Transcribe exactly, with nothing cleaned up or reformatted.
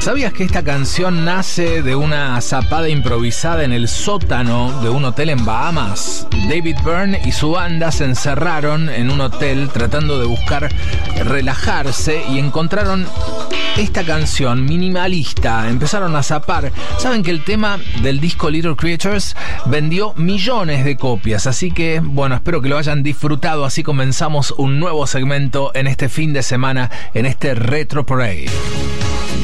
¿Sabías que esta canción nace de una zapada improvisada en el sótano de un hotel en Bahamas? David Byrne y su banda se encerraron en un hotel tratando de buscar relajarse y encontraron esta canción minimalista. Empezaron a zapar. Saben que el tema del disco Little Creatures vendió millones de copias, así que bueno, espero que lo hayan disfrutado. Así comenzamos un nuevo segmento en este fin de semana, en este Retro Parade.